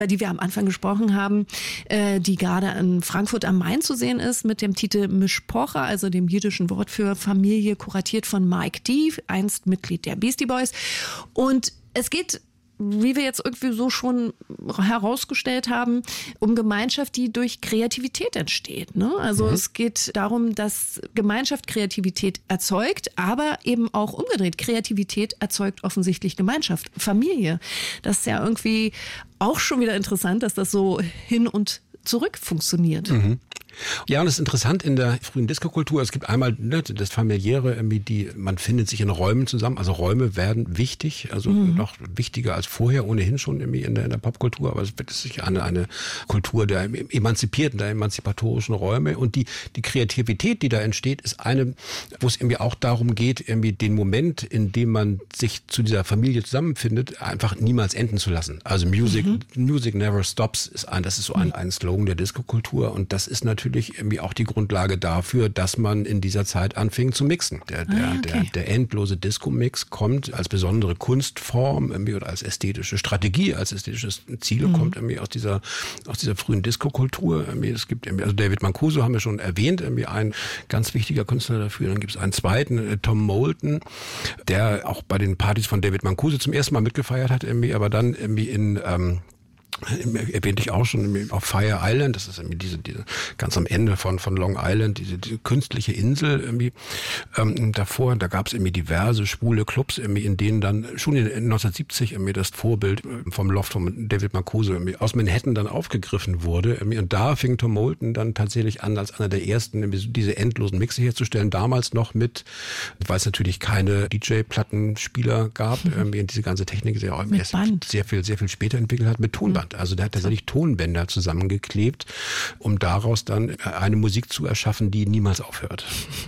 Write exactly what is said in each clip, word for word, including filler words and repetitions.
die wir am Anfang gesprochen haben, äh, die gerade in Frankfurt am Main zu sehen ist, mit dem Titel Mishpocha, also dem jiddischen Wort für Familie, kuratiert von Mike D., einst Mitglied der Beastie Boys. Und es geht, wie wir jetzt irgendwie so schon herausgestellt haben, um Gemeinschaft, die durch Kreativität entsteht. Ne? Also mhm. es geht darum, dass Gemeinschaft Kreativität erzeugt, aber eben auch umgedreht. Kreativität erzeugt offensichtlich Gemeinschaft, Familie. Das ist ja irgendwie auch schon wieder interessant, dass das so hin und zurück funktioniert. Mhm. Ja, und es ist interessant in der frühen Disco-Kultur. Es gibt einmal ne, das Familiäre, irgendwie die man findet sich in Räumen zusammen. Also Räume werden wichtig, also mhm. noch wichtiger als vorher, ohnehin schon irgendwie in der, in der Popkultur. Aber es wird sich eine, eine Kultur der emanzipierten, der emanzipatorischen Räume. Und die, die Kreativität, die da entsteht, ist eine, wo es irgendwie auch darum geht, irgendwie den Moment, in dem man sich zu dieser Familie zusammenfindet, einfach niemals enden zu lassen. Also Music, mhm. Music never stops ist ein, das ist so ein, ein Slogan der Disco-Kultur. Und das ist natürlich natürlich irgendwie auch die Grundlage dafür, dass man in dieser Zeit anfing zu mixen. Der, der, ah, okay. der, der endlose Disco-Mix kommt als besondere Kunstform irgendwie oder als ästhetische Strategie, als ästhetisches Ziel mhm. kommt irgendwie aus dieser, aus dieser frühen Disco-Kultur. Es gibt irgendwie, also David Mancuso haben wir schon erwähnt, irgendwie ein ganz wichtiger Künstler dafür. Dann gibt es einen zweiten, Tom Moulton, der auch bei den Partys von David Mancuso zum ersten Mal mitgefeiert hat, irgendwie, aber dann irgendwie in, ähm, erwähnte ich auch schon auf Fire Island, das ist irgendwie diese, diese ganz am Ende von von Long Island, diese, diese künstliche Insel irgendwie ähm, davor, da gab es irgendwie diverse schwule Clubs, irgendwie, in denen dann schon in neunzehnhundertsiebzig irgendwie das Vorbild vom Loft von David Mancuso irgendwie aus Manhattan dann aufgegriffen wurde, irgendwie, und da fing Tom Moulton dann tatsächlich an, als einer der ersten diese endlosen Mixe herzustellen, damals noch mit, weil es natürlich keine D J-Plattenspieler gab, mhm. irgendwie, und diese ganze Technik sehr, erst sehr viel sehr viel später entwickelt hat, mit Tonband. Also der hat tatsächlich Tonbänder zusammengeklebt, um daraus dann eine Musik zu erschaffen, die niemals aufhört.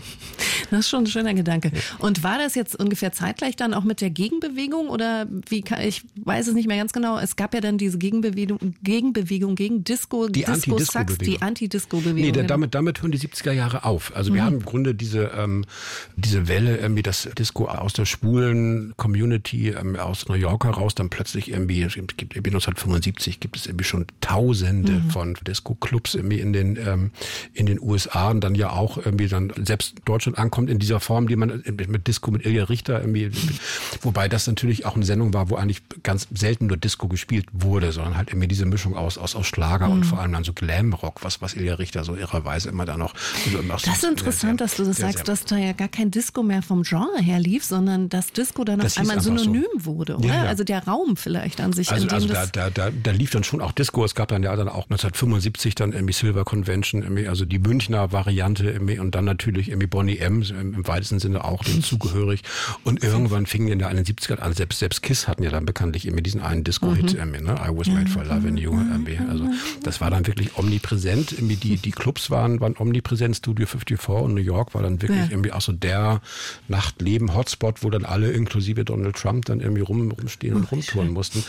Das ist schon ein schöner Gedanke. Und war das jetzt ungefähr zeitgleich dann auch mit der Gegenbewegung oder wie kann, ich weiß es nicht mehr ganz genau. Es gab ja dann diese Gegenbewegung, Gegenbewegung gegen Disco, die Disco-Sax, die Anti-Disco-Bewegung. Nee, der, damit, damit hören die siebziger Jahre auf. Also mhm. wir haben im Grunde diese, ähm, diese Welle, irgendwie das Disco aus der schwulen Community, ähm, aus New York heraus, dann plötzlich irgendwie, es gibt irgendwie neunzehnhundertfünfundsiebzig gibt es irgendwie schon Tausende mhm. von Disco-Clubs irgendwie in den, ähm, in den U S A und dann ja auch irgendwie dann selbst Deutschland ankommt in dieser Form, die man mit Disco, mit Ilja Richter irgendwie, wobei das natürlich auch eine Sendung war, wo eigentlich ganz selten nur Disco gespielt wurde, sondern halt irgendwie diese Mischung aus, aus, aus Schlager mhm. und vor allem dann so Glamrock, was, was Ilja Richter so irrerweise immer da noch. Also immer das ist interessant, sehr, dass du das sehr, sagst, sehr, dass da ja gar kein Disco mehr vom Genre her lief, sondern dass Disco dann auf einmal synonym so. wurde, oder? Ja, ja. Also der Raum vielleicht an sich. Also, in dem also das da, da, da, da lief dann schon auch Disco, es gab dann ja dann auch neunzehnhundertfünfundsiebzig dann irgendwie Silver Convention, irgendwie, also die Münchner Variante irgendwie, und dann natürlich irgendwie Boney M. im weitesten Sinne auch dem zugehörig. Und irgendwann fingen in den siebzigern an, selbst, selbst Kiss hatten ja dann bekanntlich immer diesen einen Disco-Hit, mhm. ne? I was made for loving you. Also das war dann wirklich omnipräsent. Irgendwie die, die Clubs waren, waren omnipräsent, Studio fünfundfünfzig und New York war dann wirklich ja. irgendwie auch so der Nachtleben-Hotspot, wo dann alle inklusive Donald Trump dann irgendwie rum, rumstehen und rumtouren mussten.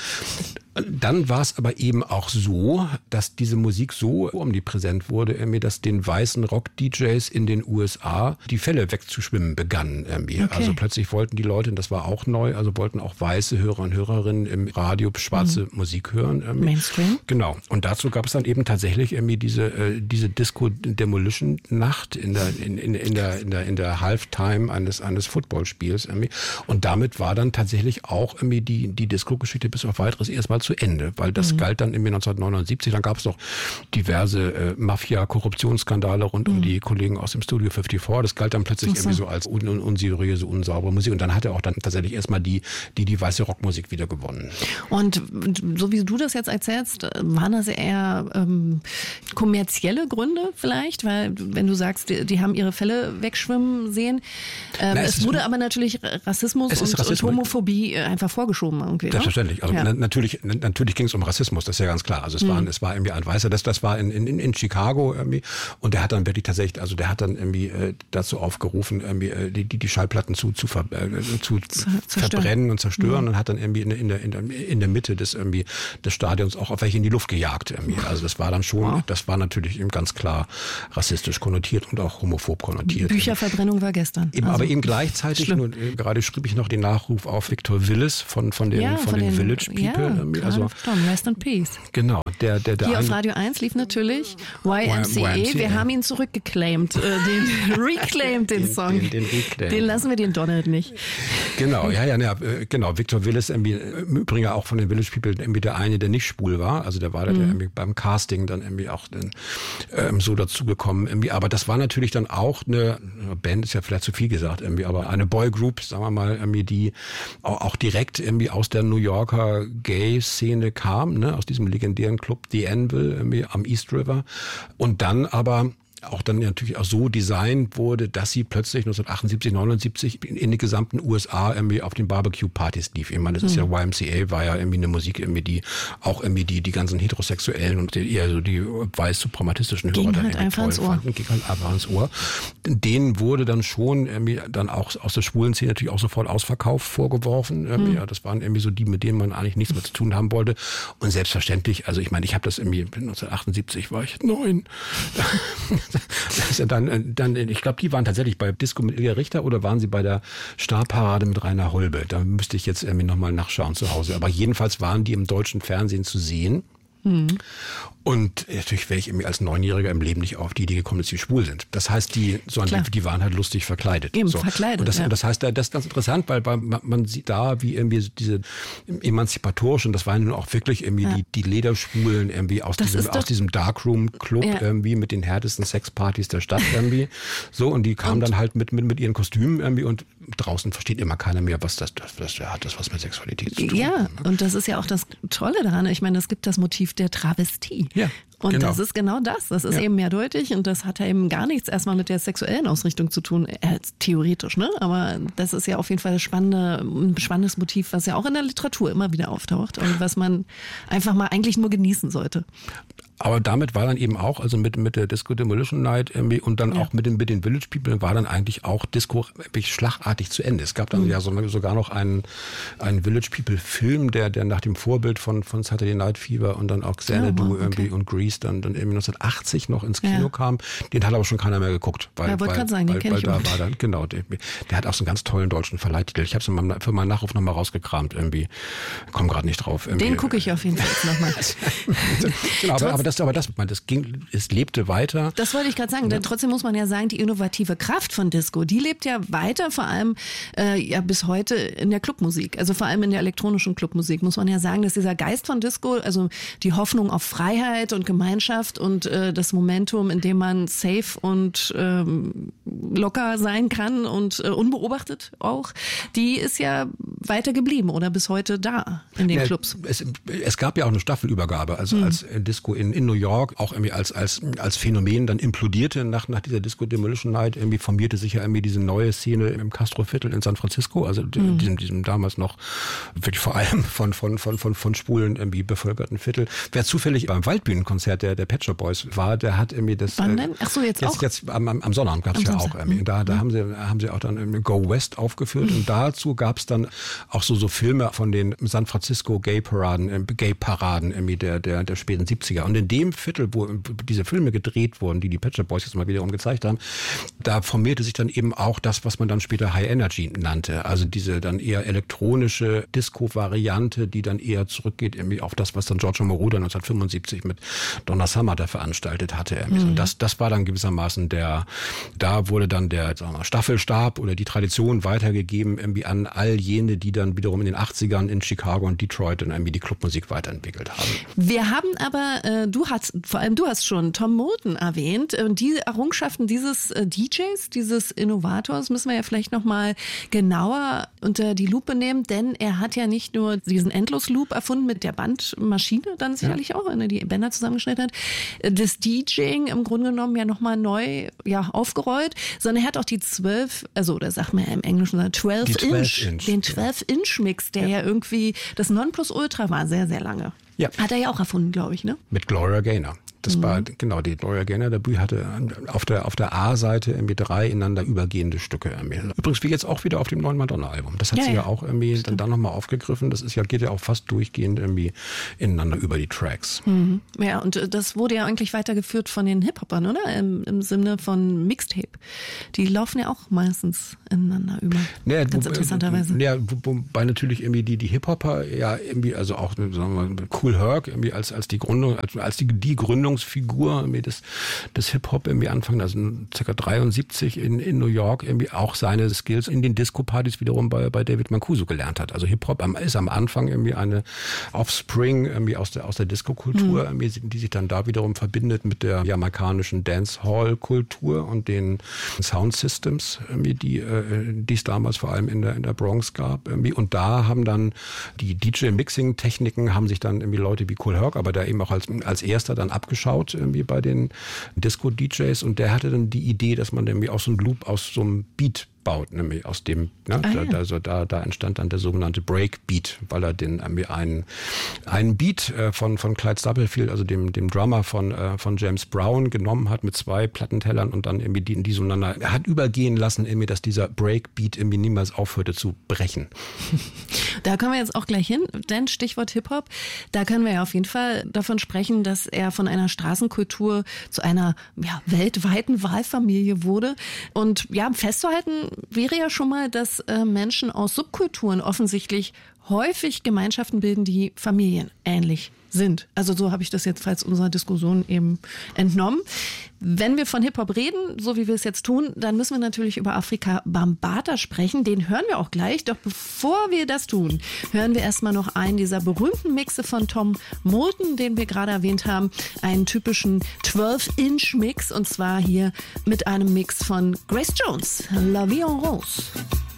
Dann war es aber eben auch so, dass diese Musik so omnipräsent wurde, irgendwie, dass den weißen Rock-D Js in den U S A die Fälle wegzuschwimmen begannen. Irgendwie. Okay. Also plötzlich wollten die Leute, und das war auch neu, also wollten auch weiße Hörer und Hörerinnen im Radio schwarze mhm. Musik hören. Irgendwie. Mainstream. Genau. Und dazu gab es dann eben tatsächlich irgendwie diese, äh, diese Disco-Demolition-Nacht in der, in, in, in der, in der, in der Halftime eines, eines Footballspiels. Irgendwie. Und damit war dann tatsächlich auch irgendwie die, die Disco-Geschichte bis auf weiteres erstmal zu Ende, weil das mhm. galt dann irgendwie neunzehnhundertneunundsiebzig, dann gab es noch diverse äh, Mafia-Korruptionsskandale rund mhm. um die Kollegen aus dem Studio fünfundfünfzig, das galt dann plötzlich so. irgendwie so als un- un- unseriöse, unsaubere Musik, und dann hat er auch dann tatsächlich erstmal die, die, die weiße Rockmusik wieder gewonnen. Und so wie du das jetzt erzählst, waren das eher ähm, kommerzielle Gründe vielleicht, weil wenn du sagst, die, die haben ihre Fälle wegschwimmen sehen, ähm, Na, es, es wurde aber natürlich Rassismus und, Rassismus und Homophobie einfach vorgeschoben irgendwie. Selbstverständlich, also ja. na, natürlich Natürlich ging es um Rassismus, das ist ja ganz klar. Also es, mhm. war, es war irgendwie ein Weißer, das, das war in, in, in Chicago irgendwie, und der hat dann wirklich tatsächlich, also der hat dann irgendwie äh, dazu aufgerufen, irgendwie äh, die, die Schallplatten zu, zu, ver, äh, zu verbrennen und zerstören, mhm. und hat dann irgendwie in, in, der, in, der, in der Mitte des, irgendwie, des Stadions auch auf welche in die Luft gejagt. Irgendwie. Also das war dann schon, wow. das war natürlich eben ganz klar rassistisch konnotiert und auch homophob konnotiert. Bücherverbrennung war gestern. Eben, also, aber eben gleichzeitig, nur, gerade schrieb ich noch den Nachruf auf Victor Willis von, von den, ja, von, von den, den Village People. Ja. Also Rest in Peace. Genau. Der, der, der Hier eine, auf Radio eins lief natürlich Y M C A. Y M C A. Wir haben ihn zurückgeclaimed, äh, den reclaimed, den, den Song. Den, den, reclaimed. Den lassen wir den Donald nicht. Genau, ja, ja, ja, genau. Victor Willis, im Übrigen auch von den Village People, irgendwie der eine, der nicht schwul war. Also der war mhm. der irgendwie beim Casting dann irgendwie auch dann, ähm, so dazugekommen. Irgendwie. Aber das war natürlich dann auch eine, eine Band, ist ja vielleicht zu viel gesagt, irgendwie, aber eine Boygroup, sagen wir mal, irgendwie, die auch, auch direkt irgendwie aus der New Yorker Gay-Szene kam, ne, aus diesem legendären Club The Anvil irgendwie am East River. Und dann aber auch dann natürlich auch so designt wurde, dass sie plötzlich neunzehnhundertachtundsiebzig, neunundsiebzig in, in den gesamten U S A irgendwie auf den Barbecue-Partys lief. Ich meine, das ist ja Y M C A, war ja irgendwie eine Musik, irgendwie die auch irgendwie die die ganzen Heterosexuellen und die, eher so die weiß-suprematistischen Hörer dann halt einfach ins Ohr. fanden, ging halt einfach ins Ohr. Denen wurde dann schon irgendwie dann auch aus der schwulen Szene natürlich auch sofort Ausverkauf vorgeworfen. Irgendwie, mhm. ja, das waren irgendwie so die, mit denen man eigentlich nichts mehr zu tun haben wollte. Und selbstverständlich, also ich meine, ich habe das irgendwie neunzehnhundertachtundsiebzig war ich neun. Das ist ja dann, dann, ich glaube, die waren tatsächlich bei Disco mit Ilja Richter oder waren sie bei der Starparade mit Rainer Holbe? Da müsste ich jetzt irgendwie nochmal nachschauen zu Hause. Aber jedenfalls waren die im deutschen Fernsehen zu sehen. Mhm. Und natürlich wäre ich irgendwie als Neunjähriger im Leben nicht auf die Idee gekommen, dass sie schwul sind. Das heißt, die, sondern die, die waren halt lustig verkleidet. Eben, so. verkleidet. Und das, ja. das heißt, das ist ganz interessant, weil, weil man sieht da, wie irgendwie diese emanzipatorisch, und das waren nun auch wirklich irgendwie ja. die, die Lederschwulen irgendwie aus das diesem, aus diesem Darkroom-Club ja. irgendwie mit den härtesten Sexpartys der Stadt irgendwie. So, und die kamen und dann halt mit, mit, mit ihren Kostümen irgendwie und draußen versteht immer keiner mehr, was das, das, das hat das was mit Sexualität zu tun. Ja, ne? Und das ist ja auch das Tolle daran. Ich meine, es gibt das Motiv der Travestie. Ja. Und genau. das ist genau das. Das ist ja. eben mehrdeutig und das hat ja eben gar nichts erstmal mit der sexuellen Ausrichtung zu tun, äh, theoretisch, ne? Aber das ist ja auf jeden Fall das spannende, ein spannendes Motiv, was ja auch in der Literatur immer wieder auftaucht und was man einfach mal eigentlich nur genießen sollte. Aber damit war dann eben auch, also mit, mit der Disco Demolition Night irgendwie und dann ja. auch mit den, mit den Village People war dann eigentlich auch Disco wirklich schlagartig zu Ende. Es gab dann mhm. ja so, sogar noch einen, einen Village People Film, der, der nach dem Vorbild von, von Saturday Night Fever und dann auch Xanadu oh, wow, okay. irgendwie und Grease dann, dann irgendwie neunzehnhundertachtzig noch ins Kino ja. kam. Den hat aber schon keiner mehr geguckt. Weil, ja, wollte weil, sagen, den weil, kenn weil ich da war dann, genau, der, der hat auch so einen ganz tollen deutschen Verleihtitel. Ich habe es für meinen Nachruf nochmal rausgekramt irgendwie. Komm gerade nicht drauf. Irgendwie. Den gucke ich auf jeden Fall jetzt nochmal. Genau, aber, aber das, aber das, das ging, es lebte weiter. Das wollte ich gerade sagen, denn trotzdem muss man ja sagen, die innovative Kraft von Disco, die lebt ja weiter, vor allem äh, ja bis heute in der Clubmusik, also vor allem in der elektronischen Clubmusik, muss man ja sagen, dass dieser Geist von Disco, also die Hoffnung auf Freiheit und Gemeinschaft und äh, das Momentum, in dem man safe und ähm, locker sein kann und äh, unbeobachtet auch, die ist ja weiter geblieben oder bis heute da in den ja, Clubs. Es, es gab ja auch eine Staffelübergabe, also hm. als Disco in, in New York auch irgendwie als, als, als Phänomen dann implodierte nach, nach dieser Disco Demolition Night, irgendwie formierte sich ja irgendwie diese neue Szene im Castro-Viertel in San Francisco, also mhm. diesem, diesem damals noch wirklich vor allem von, von, von, von, von Schwulen irgendwie bevölkerten Viertel. Wer zufällig beim Waldbühnenkonzert der, der Pet Shop Boys war, der hat irgendwie das... Wann denn? Ach so, jetzt, jetzt auch? Jetzt am, am Sonnabend gab es ja auch irgendwie. Und da, da mhm. haben sie, haben sie auch dann Go West aufgeführt mhm. und dazu gab es dann auch so, so Filme von den San Francisco Gay-Paraden, Gay-Paraden irgendwie der, der, der späten siebziger. Und in dem Viertel, wo diese Filme gedreht wurden, die die Pet Shop Boys jetzt mal wiederum gezeigt haben, da formierte sich dann eben auch das, was man dann später High Energy nannte. Also diese dann eher elektronische Disco-Variante, die dann eher zurückgeht irgendwie auf das, was dann Giorgio Moroder neunzehnhundertfünfundsiebzig mit Donna Summer da veranstaltet hatte. Mhm. Und das, das war dann gewissermaßen der, da wurde dann der sagen wir mal, Staffelstab oder die Tradition weitergegeben irgendwie an all jene, die dann wiederum in den achtzigern in Chicago und Detroit dann irgendwie die Clubmusik weiterentwickelt haben. Wir haben aber, äh, du hast, vor allem du hast schon Tom Moulton erwähnt. Und die Errungenschaften dieses äh, D Js, dieses Innovators, müssen wir ja vielleicht nochmal genauer unter die Lupe nehmen, denn er hat ja nicht nur diesen Endlos-Loop erfunden mit der Bandmaschine, dann sicherlich ja. auch, wenn er die Bänder zusammengeschnitten hat, das DJing im Grunde genommen ja nochmal neu ja, aufgerollt, sondern er hat auch die zwölf, also oder sagt man ja im Englischen zwölf Inch, den zwölf Inch Mix, der ja. ja irgendwie das Nonplusultra war, sehr, sehr lange. Ja. Hat er ja auch erfunden, glaube ich, ne? Mit Gloria Gaynor. Das mhm. war, genau, die Gloria Gaynor Debüt hatte auf der, auf der A-Seite irgendwie drei ineinander übergehende Stücke. Irgendwie. Übrigens wie jetzt auch wieder auf dem neuen Madonna-Album. Das hat ja, sie ja, ja auch irgendwie dann, dann nochmal aufgegriffen. Das ist ja, geht ja auch fast durchgehend irgendwie ineinander über die Tracks. Mhm. Ja, und das wurde ja eigentlich weitergeführt von den Hip-Hopern, oder? Im, im Sinne von Mixtape. Die laufen ja auch meistens ineinander über. Ja, Ganz wo, interessanterweise. Ja, wobei natürlich irgendwie die, die Hip-Hopper ja irgendwie, also auch, sagen wir mal, Kool Herc irgendwie als, als die Gründung, als, als die, die Gründungsfigur irgendwie des, des Hip-Hop irgendwie anfangen, also ca. dreiundsiebzig in, in New York irgendwie auch seine Skills in den Disco-Partys wiederum bei, bei David Mancuso gelernt hat. Also Hip-Hop ist am Anfang irgendwie eine Offspring irgendwie aus der, aus der Disco-Kultur, mhm. die sich dann da wiederum verbindet mit der jamaikanischen Dancehall-Kultur und den Sound-Systems, die die es damals vor allem in der, in der Bronx gab. Irgendwie. Und da haben dann die D J-Mixing-Techniken, haben sich dann irgendwie Leute wie Kool Herc, aber der eben auch als, als erster dann abgeschaut irgendwie bei den Disco-D Js. Und der hatte dann die Idee, dass man irgendwie auch so einen Loop aus so einem Beat baut, nämlich aus dem, ne, ah, da, ja. also da, da entstand dann der sogenannte Breakbeat, weil er den irgendwie einen, einen Beat äh, von, von Clyde Stubblefield, also dem, dem Drummer von, äh, von James Brown, genommen hat mit zwei Plattentellern und dann irgendwie die, die so einander, er hat übergehen lassen, irgendwie, dass dieser Breakbeat irgendwie niemals aufhörte zu brechen. Da kommen wir jetzt auch gleich hin, denn Stichwort Hip-Hop, da können wir ja auf jeden Fall davon sprechen, dass er von einer Straßenkultur zu einer ja, weltweiten Wahlfamilie wurde. Und ja, festzuhalten wäre ja schon mal, dass äh, Menschen aus Subkulturen offensichtlich häufig Gemeinschaften bilden, die familienähnlich sind. Also so habe ich das jetzt falls unserer Diskussion eben entnommen. Wenn wir von Hip-Hop reden, so wie wir es jetzt tun, dann müssen wir natürlich über Afrika Bambaataa sprechen. Den hören wir auch gleich. Doch bevor wir das tun, hören wir erstmal noch einen dieser berühmten Mixe von Tom Moulton, den wir gerade erwähnt haben. Einen typischen zwölf Inch Mix und zwar hier mit einem Mix von Grace Jones, La Vie en Rose.